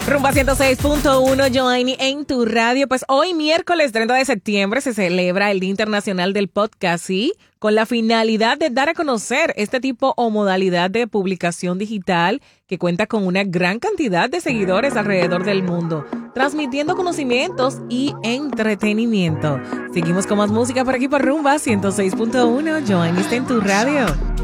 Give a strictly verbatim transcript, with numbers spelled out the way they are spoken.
Rumba ciento seis punto uno, Joanny en tu radio. Pues hoy, miércoles treinta de septiembre, se celebra el Día Internacional del Podcast, ¿sí? Con la finalidad de dar a conocer este tipo o modalidad de publicación digital que cuenta con una gran cantidad de seguidores alrededor del mundo, transmitiendo conocimientos y entretenimiento. Seguimos con más música por aquí por Rumba ciento seis punto uno, Joanny está en tu radio.